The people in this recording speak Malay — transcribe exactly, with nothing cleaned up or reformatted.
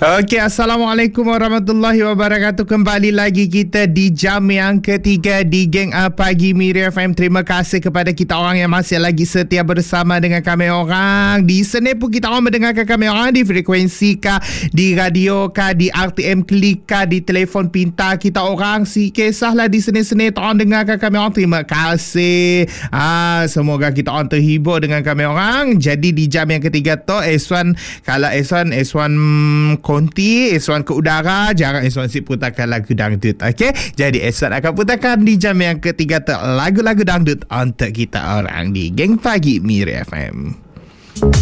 Okey, Assalamualaikum warahmatullahi wabarakatuh. Kembali lagi kita di jam yang ketiga di Geng uh, Pagi Miri F M. Terima kasih kepada kita orang yang masih lagi setia bersama dengan kami orang. Di Senin pun kita orang mendengarkan kami orang di frekuensi kah, di radio kah, di R T M Klik kah, di telefon pintar kita orang. Si kisahlah di Senin-Senin kita orang dengarkan kami orang. Terima kasih. Ah, semoga kita orang terhibur dengan kami orang. Jadi di jam yang ketiga tu Eswan, kalau Eswan Eswan konti, Eswan ke udara, jangan Eswan si putarkan lagu dangdut. Okey, jadi Eswan akan putarkan di jam yang ketiga tu lagu-lagu dangdut untuk kita orang di Geng Pagi Miri F M.